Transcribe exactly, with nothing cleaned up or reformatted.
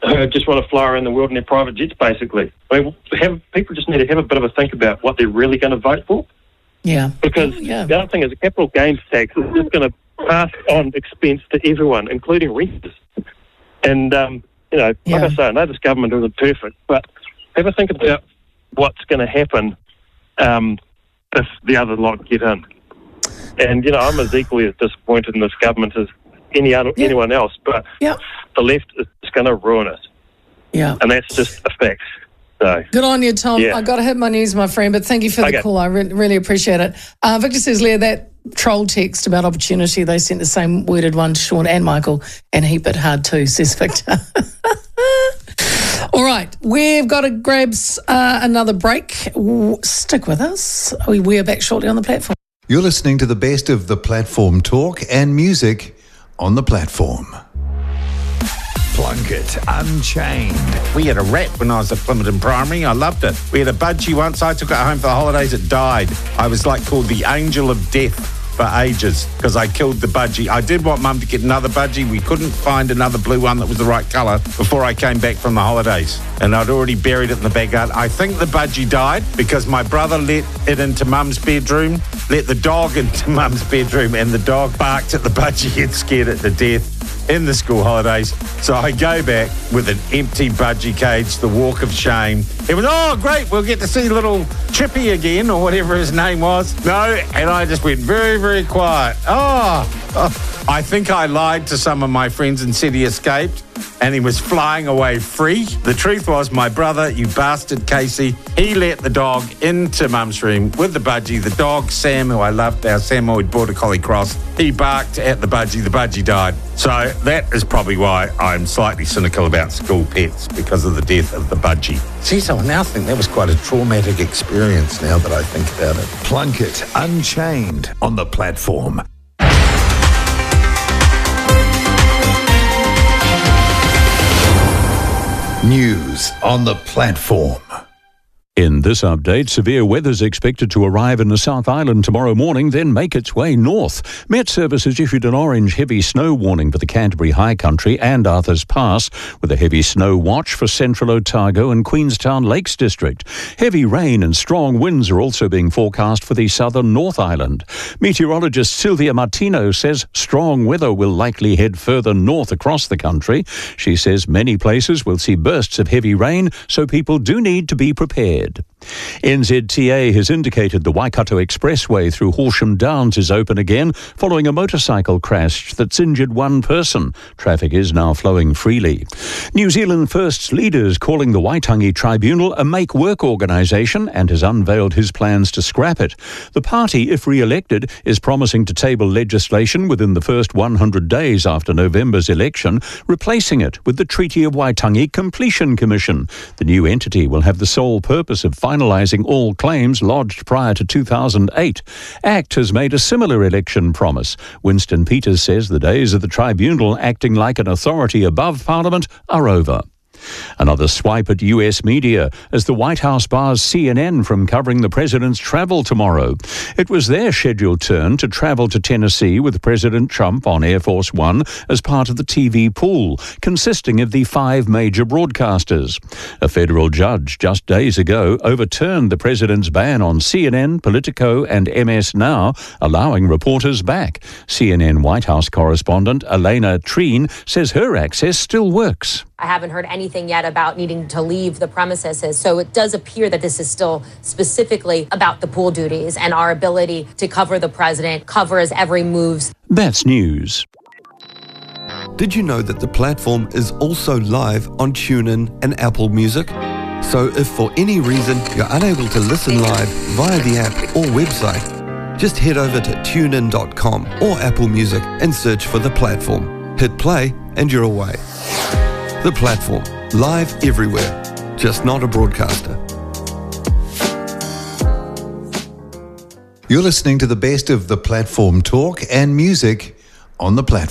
who just want to fly around the world in their private jets, basically. I mean, have, people just need to have a bit of a think about what they're really going to vote for. Yeah. Because yeah. the other thing is the capital gains tax is just going to pass on expense to everyone, including renters. And, um, you know, Yeah. like I say, I know this government isn't perfect, but have a think about what's going to happen um, if the other lot get in. And, you know, I'm as equally as disappointed in this government as any other, Yeah. anyone else, but Yeah. the left is going to ruin it. Yeah. And that's just a fact. So, Good on you, Tom. Yeah. I got to hit my knees, my friend, but thank you for the Okay. call. I re- really appreciate it. Uh, Victor says, Leah, that troll text about opportunity, they sent the same worded one to Sean and Michael, and he bit hard too, says Victor. All right, we've got to grab uh, another break. W- Stick with us. We, we are back shortly on the platform. You're listening to the best of the platform talk and music on the platform. Plunkett Unchained. We had a rat when I was at Plympton Primary. I loved it. We had a budgie once. I took it home for the holidays. It died. I was like called the angel of death for ages because I killed the budgie. I did want Mum to get another budgie. We couldn't find another blue one that was the right colour before I came back from the holidays. And I'd already buried it in the backyard. I think the budgie died because my brother let it into Mum's bedroom, let the dog into Mum's bedroom, and the dog barked at the budgie and scared it to death in the school holidays. So I go back with an empty budgie cage, the walk of shame. It was, oh, great, we'll get to see little Chippy again, or whatever his name was. No, and I just went very, very quiet. Oh, oh. I think I lied to some of my friends and said he escaped and he was flying away free. The truth was, my brother, you bastard Casey, he let the dog into Mum's room with the budgie. The dog, Sam, who I loved, our Samoyed Border Collie Cross, he barked at the budgie. The budgie died. So that is probably why I'm slightly cynical about school pets, because of the death of the budgie. See, so I now think that was quite a traumatic experience now that I think about it. Plunkett Unchained on the platform. News on the platform. In this update, severe weather's expected to arrive in the South Island tomorrow morning, then make its way north. Met Service has issued an orange heavy snow warning for the Canterbury High Country and Arthur's Pass, with a heavy snow watch for Central Otago and Queenstown Lakes District. Heavy rain and strong winds are also being forecast for the southern North Island. Meteorologist Sylvia Martino says strong weather will likely head further north across the country. She says many places will see bursts of heavy rain, so people do need to be prepared. N Z T A has indicated the Waikato Expressway through Horsham Downs is open again following a motorcycle crash that's injured one person. Traffic is now flowing freely. New Zealand First's leaders calling the Waitangi Tribunal a make-work organisation and has unveiled his plans to scrap it. The party, if re-elected, is promising to table legislation within the first one hundred days after November's election, replacing it with the Treaty of Waitangi Completion Commission. The new entity will have the sole purpose of finalising all claims lodged prior to two thousand eight. ACT has made a similar election promise. Winston Peters says the days of the tribunal acting like an authority above Parliament are over. Another swipe at U S media as the White House bars C N N from covering the president's travel tomorrow. It was their scheduled turn to travel to Tennessee with President Trump on Air Force One as part of the T V pool, consisting of the five major broadcasters. A federal judge just days ago overturned the president's ban on C N N, Politico and M S Now, allowing reporters back. C N N White House correspondent Elena Treen says her access still works. I haven't heard anything yet about needing to leave the premises. So it does appear that this is still specifically about the pool duties and our ability to cover the president, cover his every moves. That's news. Did you know that the platform is also live on TuneIn and Apple Music? So if for any reason you're unable to listen live via the app or website, just head over to tune in dot com or Apple Music and search for the platform. Hit play and you're away. The Platform, live everywhere, just not a broadcaster. You're listening to the best of the platform talk and music on the platform.